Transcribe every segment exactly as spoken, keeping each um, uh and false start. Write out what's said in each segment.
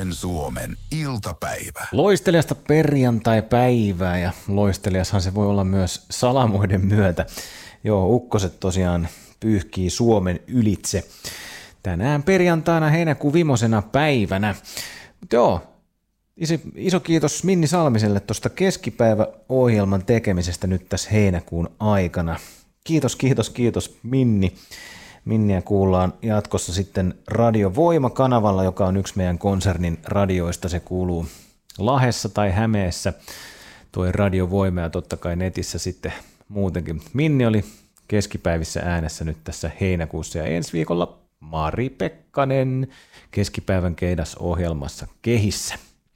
Puolen Suomen iltapäivä. Loistelijasta perjantai-päivää ja loistelijashan se voi olla myös salamoiden myötä. Joo, ukkoset tosiaan pyyhkii Suomen ylitse tänään perjantaina heinäkuun viimosena päivänä. Mutta joo, iso, iso kiitos Minni Salmiselle tuosta keskipäiväohjelman tekemisestä nyt tässä heinäkuun aikana. Kiitos, kiitos, kiitos Minni. Minniä kuullaan jatkossa sitten Radio Voima-kanavalla, joka on yksi meidän konsernin radioista. Se kuuluu Lahdessa tai Hämeessä, tuo Radio Voima, ja totta kai netissä sitten muutenkin. Minni oli keskipäivissä äänessä nyt tässä heinäkuussa, ja ensi viikolla Mari Pekkanen keskipäivän keidas-ohjelmassa Kehissä.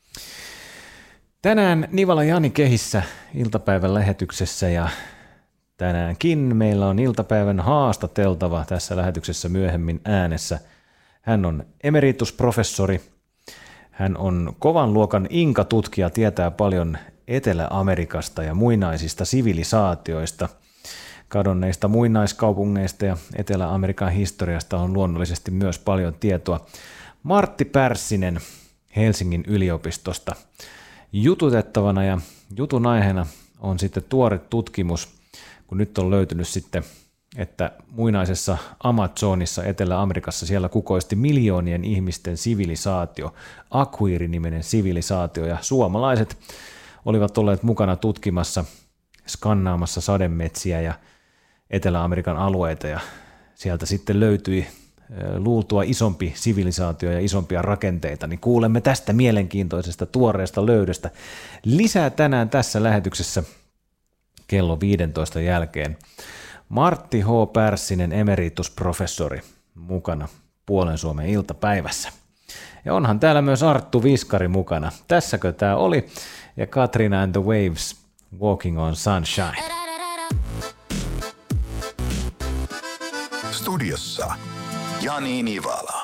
Tänään Nivala Jani Kehissä iltapäivän lähetyksessä, ja tänäänkin meillä on iltapäivän haastateltava tässä lähetyksessä myöhemmin äänessä. Hän on emeritusprofessori, hän on kovan luokan inkatutkija, tietää paljon Etelä-Amerikasta ja muinaisista sivilisaatioista. Kadonneista muinaiskaupungeista ja Etelä-Amerikan historiasta on luonnollisesti myös paljon tietoa. Martti Pärssinen Helsingin yliopistosta jututettavana, ja jutun aiheena on sitten tuore tutkimus, kun nyt on löytynyt sitten, että muinaisessa Amazonissa Etelä-Amerikassa siellä kukoisti miljoonien ihmisten sivilisaatio, Aquirir-niminen sivilisaatio, ja suomalaiset olivat olleet mukana tutkimassa, skannaamassa sademetsiä ja Etelä-Amerikan alueita, ja sieltä sitten löytyi luultua isompi sivilisaatio ja isompia rakenteita, niin kuulemme tästä mielenkiintoisesta tuoreesta löydöstä lisää tänään tässä lähetyksessä kello viidentoista jälkeen. Martti H. Pärssinen, emeritusprofessori, mukana Puolen Suomen iltapäivässä. Ja onhan täällä myös Arttu Viskari mukana. Tässäkö tää oli? Ja Katrina and the Waves, Walking on Sunshine. Studiossa Jani Nivala.